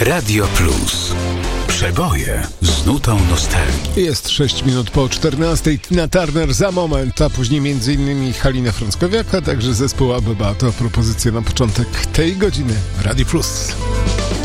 Radio Plus. Przeboje z nutą nostalgii. Jest 6 minut po 14. Tina Turner za moment, a później m.in. Halina Frąckowiak, a także zespół ABBA. To propozycja na początek tej godziny w Radio Plus.